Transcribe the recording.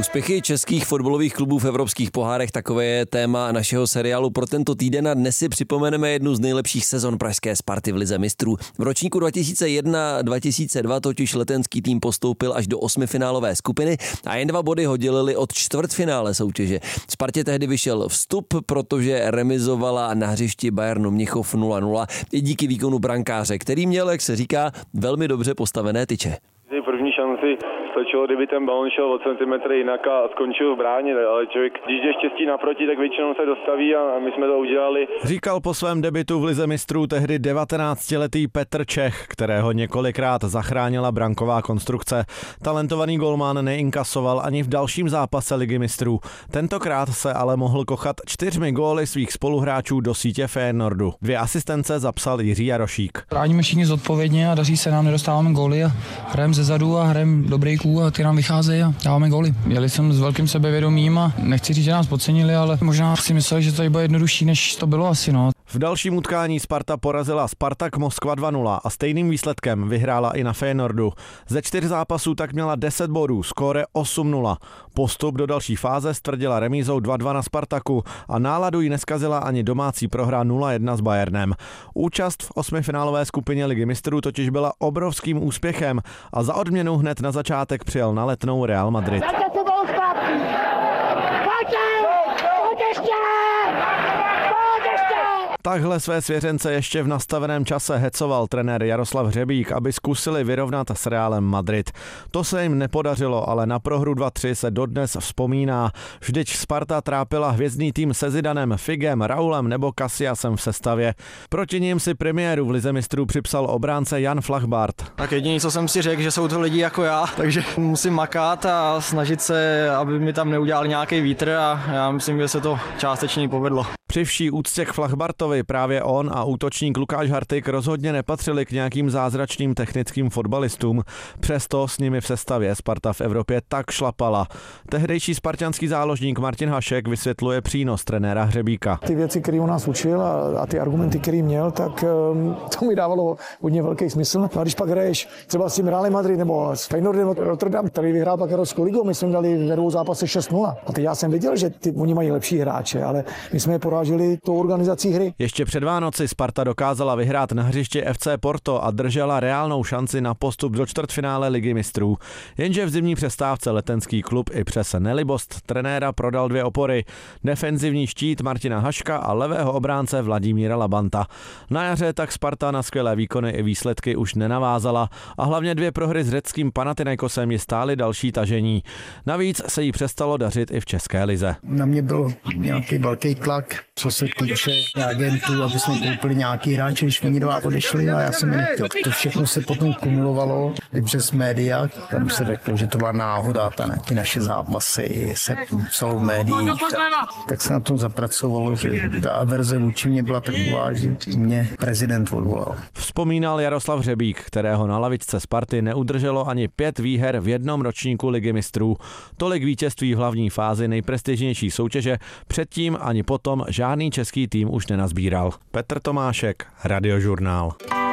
Úspěchy českých fotbalových klubů v evropských pohárech, takové je téma našeho seriálu pro tento týden a dnes si připomeneme jednu z nejlepších sezon pražské Sparty v lize mistrů. V ročníku 2001-2002 totiž letenský tým postoupil až do osmifinálové skupiny a jen 2 body ho dělili od čtvrtfinále soutěže. Spartě tehdy vyšel vstup, protože remizovala na hřišti Bayernu Mnichov 0-0 i díky výkonu brankáře, který měl, jak se říká, velmi dobře postavené tyče. První šanci stačilo, kdyby ten balon šel o centimetr jinak a skončil v bráně, ale člověk, když jde štěstí naproti, tak většinou se dostaví a my jsme to udělali. Říkal po svém debutu v lize mistrů tehdy 19letý Petr Čech, kterého několikrát zachránila branková konstrukce. Talentovaný golman neinkasoval ani v dalším zápase ligy mistrů. Tentokrát se ale mohl kochat 4 góly svých spoluhráčů do sítě Feyenoordu. 2 asistence zapsal Jiří Jarošík. Bráníme všichni zodpovědně a daří se nám, nedostáváme góly a hrajeme ze zadu a hrajeme do breaků a ty nám vycházejí a dáváme góly. Jeli jsem s velkým sebevědomím a nechci říct, že nás podcenili, ale možná si mysleli, že to bude jednodušší, než to bylo asi. V dalším utkání Sparta porazila Spartak Moskva 2-0 a stejným výsledkem vyhrála i na Feyenoordu. Ze 4 zápasů tak měla 10 bodů, skóre 8-0. Postup do další fáze stvrdila remízou 2-2 na Spartaku a náladu jí neskazila ani domácí prohra 0-1 s Bayernem. Účast v osmifinálové skupině ligy mistrů totiž byla obrovským úspěchem a za odměnu hned na začátek přijel na Letnou Real Madrid. Takhle své svěřence ještě v nastaveném čase hecoval trenér Jaroslav Hřebík, aby zkusili vyrovnat s Realem Madrid. To se jim nepodařilo, ale na prohru 2-3 se dodnes vzpomíná. Vždyť Sparta trápila hvězdný tým se Zidanem, Figem, Raulem nebo Casillasem v sestavě. Proti nim si premiéru v lize mistrů připsal obránce Jan Flachbart. Tak jediné, co jsem si řekl, že jsou to lidi jako já, takže musím makat a snažit se, aby mi tam neudělali nějaký vítr a já myslím, že se to částečně povedlo. Při vší úctě k Flachbartovi právě on a útočník Lukáš Hartig rozhodně nepatřili k nějakým zázračným technickým fotbalistům. Přesto s nimi v sestavě Sparta v Evropě tak šlapala. Tehdejší spartanský záložník Martin Hašek vysvětluje přínos trenéra Hřebíka. Ty věci, které on nás učil a ty argumenty, které měl, tak to mi dávalo hodně velký smysl. A když pak hraješ třeba s tím Realem Madrid nebo s Feyenoordem Rotterdam, který vyhrál pak Evropskou ligu, my jsme dali ve 2 zápase 6-0. A teď já jsem věděl, že oni mají lepší hráče, ale my jsme je poráželi tou organizací hry. Ještě před Vánoci Sparta dokázala vyhrát na hřišti FC Porto a držela reálnou šanci na postup do čtvrtfinále ligy mistrů. Jenže v zimní přestávce letenský klub i přes nelibost trenéra prodal 2 opory. Defenzivní štít Martina Haška a levého obránce Vladimíra Labanta. Na jaře tak Sparta na skvělé výkony i výsledky už nenavázala a hlavně 2 prohry s řeckým Panathinaikosem ji stály další tažení. Navíc se jí přestalo dařit i v české lize. Na mě byl nějaký velký tlak, co se týče agentů, aby jsme koupili nějaký hráče, když oni 2 odešli a já jsem je nechtěl. To všechno se potom kumulovalo i přes média, tam se řeklo, že to byla náhoda, ty naše zápasy se psalo v médiích. Tak se na tom zapracovalo, že ta verze vůči mě byla taková, že mě prezident odvolal. Vzpomínal Jaroslav Hřebík, kterého na lavičce Sparty neudrželo ani 5 výher v jednom ročníku ligy mistrů. Tolik vítězství v hlavní fázi nejprestižnější soutěže, předtím ani potom žádný český tým už nenazbíral. Petr Tomášek, Radiožurnál.